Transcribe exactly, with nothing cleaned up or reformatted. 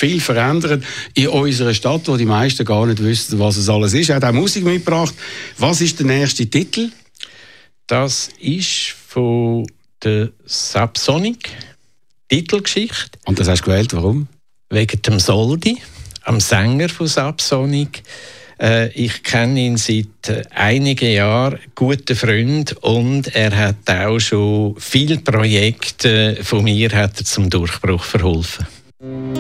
viel verändert in unserer Stadt, wo die meisten gar nicht wissen, was es alles ist. Er hat auch Musik mitgebracht. Was ist der nächste Titel? Das ist von der Subsonic, Titelgeschichte. Und das hast du gewählt, warum? Wegen dem Soldi, am Sänger von Subsonic. Äh, ich kenne ihn seit äh, einigen Jahren, guter Freund, und er hat auch schon viele Projekte von mir hat er zum Durchbruch verholfen.